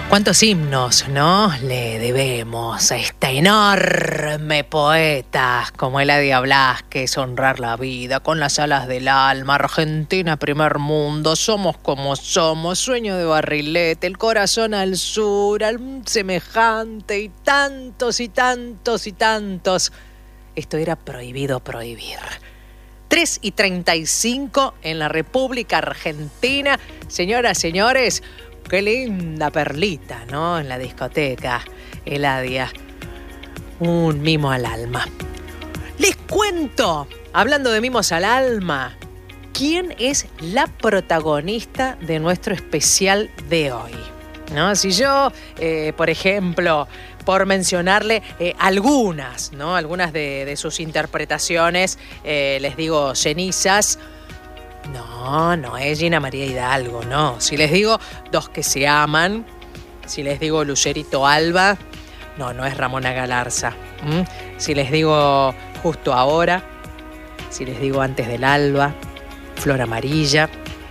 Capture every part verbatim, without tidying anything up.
¿Cuántos himnos, no? Le debemos a esta enorme poeta como Eladia Blasquez, honrar la vida con las alas del alma, Argentina primer mundo, somos como somos, sueño de barrilete, el corazón al sur, al semejante y tantos y tantos y tantos. Esto era prohibido prohibir. tres y treinta y cinco en la República Argentina. Señoras, señores, qué linda perlita, ¿no? En la discoteca, Eladia. Un mimo al alma. Les cuento, hablando de mimos al alma, ¿quién es la protagonista de nuestro especial de hoy? ¿No? Si yo, eh, por ejemplo, por mencionarle eh, algunas, ¿no? Algunas de, de sus interpretaciones, eh, les digo cenizas. No, no es Gina María Hidalgo, no. Si les digo Dos que se aman, si les digo Lucerito Alba, no, no es Ramona Galarza. ¿Mm? Si les digo Justo Ahora, si les digo Antes del Alba, Flor Amarilla,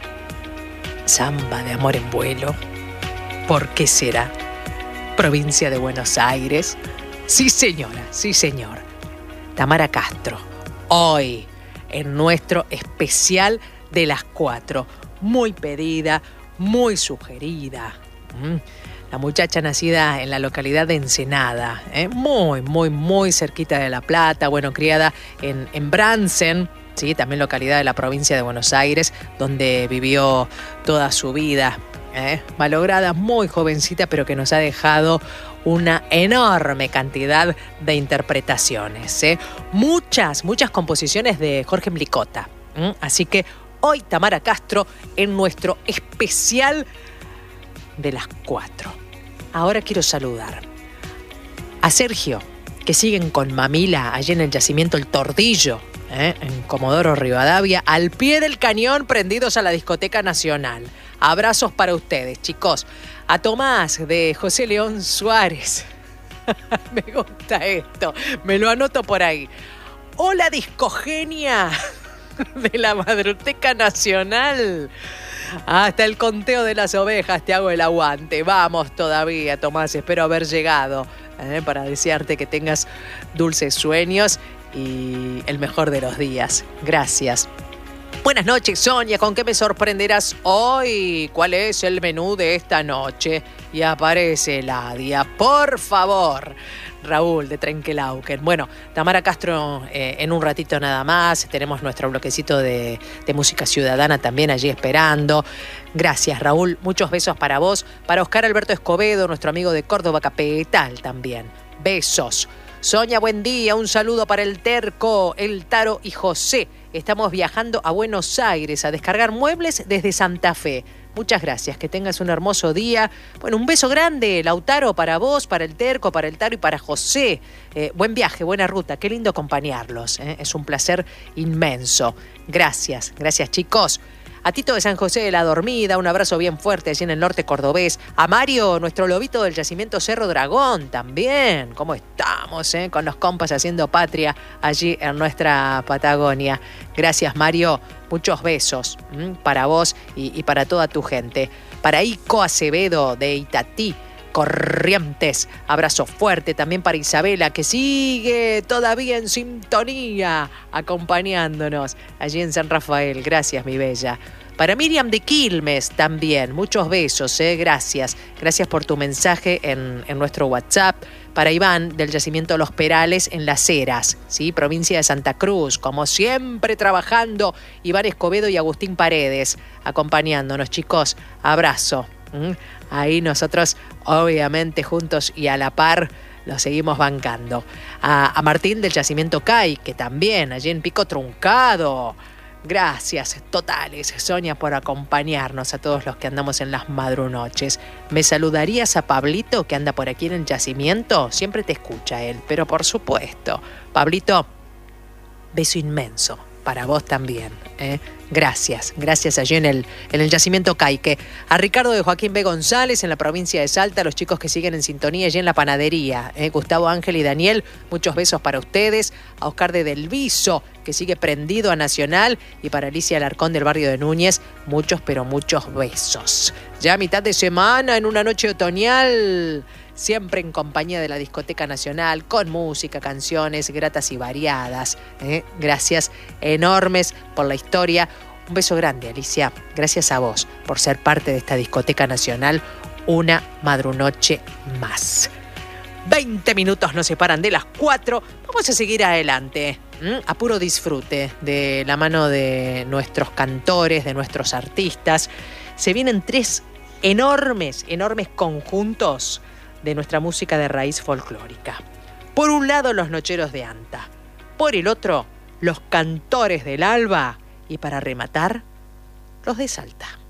Samba de Amor en Vuelo, ¿por qué será? Provincia de Buenos Aires. Sí, señora, sí, señor. Tamara Castro, hoy en nuestro especial de las cuatro, muy pedida, muy sugerida. ¿Mm? La muchacha nacida en la localidad de Ensenada, ¿eh? muy, muy, muy cerquita de La Plata, bueno, criada en, en Bransen, ¿sí? También localidad de la provincia de Buenos Aires, donde vivió toda su vida, ¿eh? malograda, muy jovencita, pero que nos ha dejado una enorme cantidad de interpretaciones, ¿eh? Muchas, muchas composiciones de Jorge Mlicota. ¿Mm? Así que hoy Tamara Castro en nuestro especial de las cuatro. Ahora quiero saludar a Sergio, que siguen con Mamila allí en el yacimiento El Tordillo, ¿eh? en Comodoro Rivadavia, al pie del cañón, prendidos a la Discoteca Nacional. Abrazos para ustedes, chicos. A Tomás de José León Suárez. Me gusta esto, me lo anoto por ahí. Hola, discogenia de la Madroteca Nacional. Hasta el conteo de las ovejas te hago el aguante. Vamos todavía, Tomás, espero haber llegado ¿eh? para desearte que tengas dulces sueños y el mejor de los días. Gracias. Buenas noches, Sonia. ¿Con qué me sorprenderás hoy? ¿Cuál es el menú de esta noche? Y aparece Eladia, por favor. Raúl de Trenquelauquen. Bueno, Tamara Castro eh, en un ratito nada más. Tenemos nuestro bloquecito de, de música ciudadana también allí esperando. Gracias, Raúl. Muchos besos para vos. Para Oscar Alberto Escobedo, nuestro amigo de Córdoba Capital también. Besos. Sonia, buen día. Un saludo para el Terco, el Taro y José. Estamos viajando a Buenos Aires a descargar muebles desde Santa Fe. Muchas gracias, que tengas un hermoso día. Bueno, un beso grande, Lautaro, para vos, para el Terco, para el Taro y para José. Eh, buen viaje, buena ruta, qué lindo acompañarlos. ¿eh? Es un placer inmenso. Gracias, gracias chicos. A Tito de San José de la Dormida, un abrazo bien fuerte allí en el norte cordobés. A Mario, nuestro lobito del yacimiento Cerro Dragón, también. ¿Cómo estamos, eh? Con los compas haciendo patria allí en nuestra Patagonia. Gracias, Mario. Muchos besos ¿m? para vos y, y para toda tu gente. Para Ico Acevedo de Itatí, Corrientes, abrazo fuerte también para Isabela, que sigue todavía en sintonía, acompañándonos allí en San Rafael. Gracias, mi bella. Para Miriam de Quilmes también, muchos besos, ¿eh? gracias. Gracias por tu mensaje en, en nuestro WhatsApp. Para Iván del yacimiento Los Perales en Las Heras, ¿sí? provincia de Santa Cruz, como siempre trabajando. Iván Escobedo y Agustín Paredes acompañándonos, chicos. Abrazo. ¿Mm? Ahí nosotros, obviamente, juntos y a la par, lo seguimos bancando. A, a Martín del yacimiento Cay, que también, allí en Pico Truncado. Gracias totales, Sonia, por acompañarnos a todos los que andamos en las madrunoches. ¿Me saludarías a Pablito, que anda por aquí en el yacimiento? Siempre te escucha él, pero por supuesto. Pablito, beso inmenso para vos también. ¿eh? Gracias, gracias allí en el, en el yacimiento Caique. A Ricardo de Joaquín B. González en la provincia de Salta, los chicos que siguen en sintonía allí en la panadería. ¿eh? Gustavo, Ángel y Daniel, muchos besos para ustedes. A Oscar de Del Viso, que sigue prendido a Nacional, y para Alicia Alarcón del barrio de Núñez, muchos pero muchos besos. Ya a mitad de semana, en una noche otoñal, siempre en compañía de la Discoteca Nacional, con música, canciones gratas y variadas. ¿eh? Gracias enormes por la historia. Un beso grande, Alicia. Gracias a vos por ser parte de esta Discoteca Nacional una madrunoche más. veinte minutos nos separan de las cuatro. Vamos a seguir adelante. ¿Mm? A puro disfrute de la mano de nuestros cantores, de nuestros artistas. Se vienen tres enormes, enormes conjuntos de nuestra música de raíz folclórica. Por un lado, los Nocheros de Anta. Por el otro, los Cantores del Alba. Y para rematar, los de Salta.